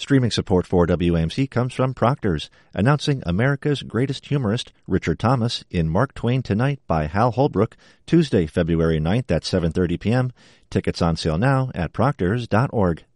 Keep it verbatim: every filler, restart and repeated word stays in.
Streaming support for W A M C comes from Proctor's, announcing America's Greatest Humorist, Richard Thomas, in Mark Twain Tonight by Hal Holbrook, Tuesday, February ninth at seven thirty p.m. Tickets on sale now at proctors dot org.